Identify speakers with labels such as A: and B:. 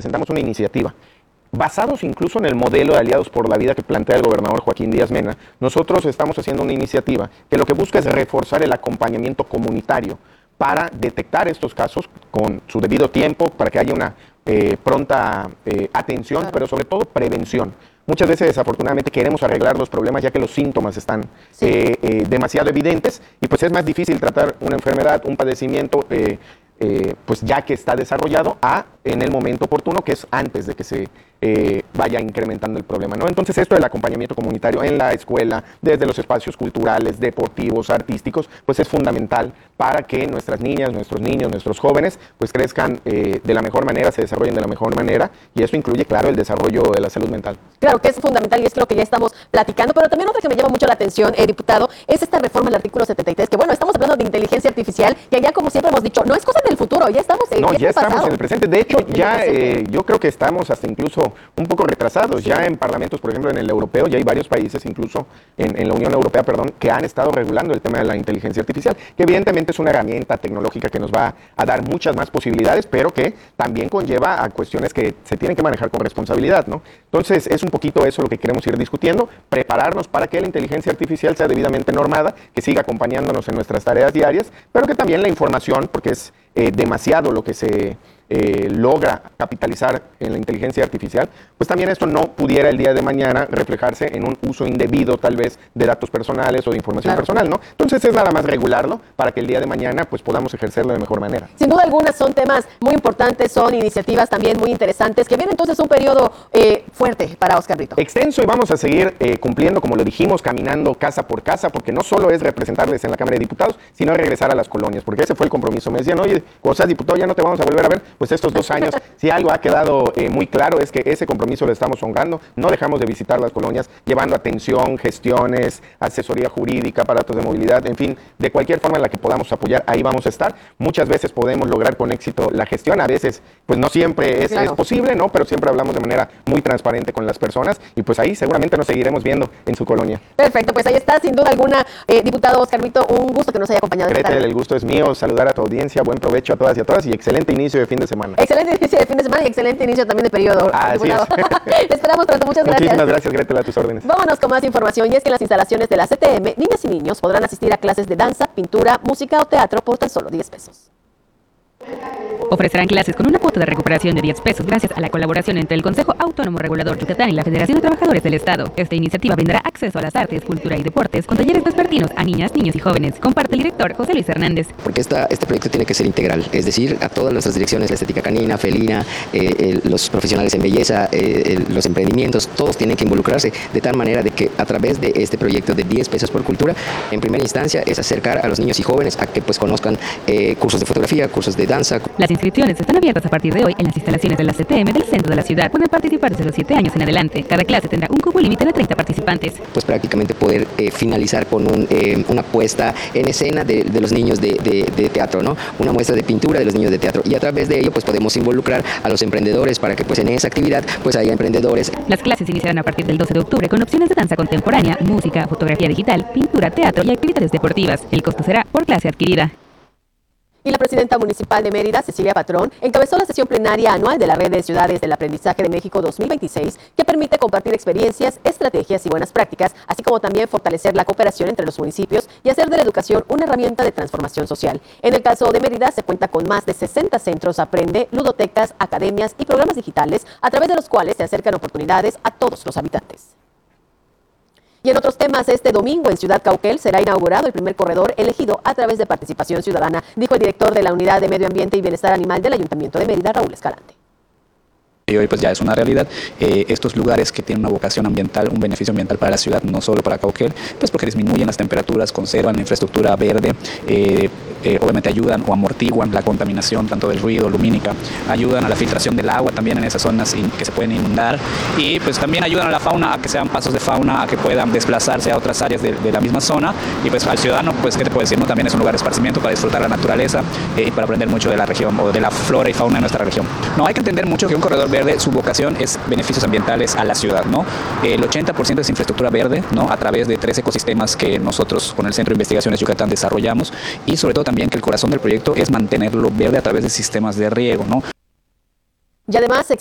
A: presentamos una iniciativa. Basados incluso en el modelo de Aliados por la Vida que plantea el gobernador Joaquín Díaz Mena, nosotros estamos haciendo una iniciativa que lo que busca es reforzar el acompañamiento comunitario para detectar estos casos con su debido tiempo, para que haya una pronta atención, pero sobre todo prevención. Muchas veces, desafortunadamente, queremos arreglar los problemas ya que los síntomas están demasiado evidentes y pues es más difícil tratar una enfermedad, un padecimiento, pues ya que está desarrollado, en el momento oportuno, que es antes de que se vaya incrementando el problema, ¿no? Entonces, esto del acompañamiento comunitario en la escuela, desde los espacios culturales, deportivos, artísticos, pues es fundamental para que nuestras niñas, nuestros niños, nuestros jóvenes, pues crezcan de la mejor manera, se desarrollen de la mejor manera, y eso incluye, claro, el desarrollo de la salud mental.
B: Claro que es fundamental y es lo que ya estamos platicando, pero también otra que me llama mucho la atención, diputado, es esta reforma del artículo 73, que bueno, estamos hablando de inteligencia artificial, que ya como siempre hemos dicho, no es cosa del futuro, ya estamos en
A: ya estamos en el presente. De hecho, ya yo creo que estamos hasta incluso un poco retrasados. Ya en parlamentos, por ejemplo, en el europeo, ya hay varios países, incluso en la Unión Europea, que han estado regulando el tema de la inteligencia artificial, que evidentemente es una herramienta tecnológica que nos va a dar muchas más posibilidades, pero que también conlleva a cuestiones que se tienen que manejar con responsabilidad, ¿no? Entonces, es un poquito eso lo que queremos ir discutiendo, prepararnos para que la inteligencia artificial sea debidamente normada, que siga acompañándonos en nuestras tareas diarias, pero que también la información, porque es demasiado lo que se logra capitalizar en la inteligencia artificial, pues también esto no pudiera el día de mañana reflejarse en un uso indebido tal vez de datos personales o de información personal, ¿no? Entonces es nada más regularlo para que el día de mañana pues podamos ejercerlo de mejor manera.
B: Sin duda alguna son temas muy importantes, son iniciativas también muy interesantes, que viene entonces un periodo fuerte para Óscar Brito.
A: Extenso, y vamos a seguir cumpliendo, como lo dijimos, caminando casa por casa, porque no solo es representarles en la Cámara de Diputados, sino regresar a las colonias, porque ese fue el compromiso. Me decían, oye, cuando seas diputado ya no te vamos a volver a ver. Pues estos 2 años, si algo ha quedado muy claro es que ese compromiso lo estamos honrando, no dejamos de visitar las colonias, llevando atención, gestiones, asesoría jurídica, aparatos de movilidad, en fin, de cualquier forma en la que podamos apoyar, ahí vamos a estar. Muchas veces podemos lograr con éxito la gestión, a veces pues no siempre es posible, ¿no? Pero siempre hablamos de manera muy transparente con las personas y pues ahí seguramente nos seguiremos viendo en su colonia.
B: Perfecto, pues ahí está, sin duda alguna, diputado Óscar Brito, un gusto que nos haya acompañado.
A: Gretel, el gusto es mío, saludar a tu audiencia, buen provecho a todas y a todas y excelente inicio de fin de semana.
B: Excelente inicio de fin de semana y excelente inicio también de periodo.
A: Así es.
B: Esperamos pronto, muchas gracias.
A: Muchísimas gracias, Gretel, a tus órdenes.
B: Vámonos con más información, y es que en las instalaciones de la CTM, niñas y niños podrán asistir a clases de danza, pintura, música o teatro por tan solo 10 pesos.
C: Ofrecerán clases con una cuota de recuperación de 10 pesos gracias a la colaboración entre el Consejo Autónomo Regulador Yucatán y la Federación de Trabajadores del Estado. Esta iniciativa brindará acceso a las artes, cultura y deportes con talleres vespertinos a niñas, niños y jóvenes. Comparte el director José Luis Hernández.
D: Porque este proyecto tiene que ser integral, es decir, a todas nuestras direcciones, la estética canina, felina, los profesionales en belleza, los emprendimientos, todos tienen que involucrarse de tal manera de que a través de este proyecto de 10 pesos por cultura, en primera instancia es acercar a los niños y jóvenes a que pues conozcan cursos de fotografía, cursos de danza.
C: Las inscripciones están abiertas a partir de hoy en las instalaciones de la CTM del centro de la ciudad. Pueden participar desde los 7 años en adelante. Cada clase tendrá un cupo límite de 30 participantes.
D: Pues prácticamente poder finalizar con una puesta en escena de los niños de teatro, ¿no? Una muestra de pintura de los niños de teatro. Y a través de ello pues podemos involucrar a los emprendedores para que pues en esa actividad pues haya emprendedores.
C: Las clases iniciarán a partir del 12 de octubre con opciones de danza contemporánea, música, fotografía digital, pintura, teatro y actividades deportivas. El costo será por clase adquirida.
B: Y la presidenta municipal de Mérida, Cecilia Patrón, encabezó la sesión plenaria anual de la Red de Ciudades del Aprendizaje de México 2026, que permite compartir experiencias, estrategias y buenas prácticas, así como también fortalecer la cooperación entre los municipios y hacer de la educación una herramienta de transformación social. En el caso de Mérida, se cuenta con más de 60 centros Aprende, ludotecas, academias y programas digitales, a través de los cuales se acercan oportunidades a todos los habitantes. Y en otros temas, este domingo en Ciudad Cauquel será inaugurado el primer corredor elegido a través de participación ciudadana, dijo el director de la Unidad de Medio Ambiente y Bienestar Animal del Ayuntamiento de Mérida, Raúl Escalante.
E: Y hoy pues ya es una realidad estos lugares que tienen una vocación ambiental, un beneficio ambiental para la ciudad, no solo para Cauquel, pues porque disminuyen las temperaturas, conservan la infraestructura verde, obviamente ayudan o amortiguan la contaminación tanto del ruido, lumínica, ayudan a la filtración del agua también en esas zonas que se pueden inundar y pues también ayudan a la fauna a que sean pasos de fauna, a que puedan desplazarse a otras áreas de la misma zona y pues al ciudadano pues qué te puedo decir, ¿no? También es un lugar de esparcimiento para disfrutar la naturaleza y para aprender mucho de la región o de la flora y fauna de nuestra región. No, hay que entender mucho que un corredor verde, su vocación es beneficios ambientales a la ciudad, ¿no? El 80% es infraestructura verde, ¿no? A través de 3 ecosistemas que nosotros con el Centro de Investigaciones Yucatán desarrollamos y sobre todo también que el corazón del proyecto es mantenerlo verde a través de sistemas de riego, ¿no?
B: Y además